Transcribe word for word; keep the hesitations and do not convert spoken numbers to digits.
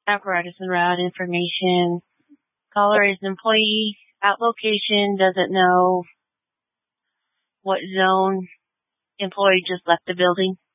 apparatus and route information. Caller is an employee at location, doesn't know what zone employee just left the building.